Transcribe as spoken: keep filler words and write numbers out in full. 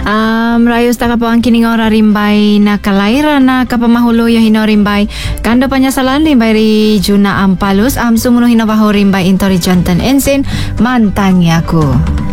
Um, rayos taka po ang kining ora rimbay na kalaira na kapamahulo yo hino rimbay kando panyasalan rimbay ri Juna Ampalus am sumuno hinabaho rimbay intori jantan ensin mantangyaku.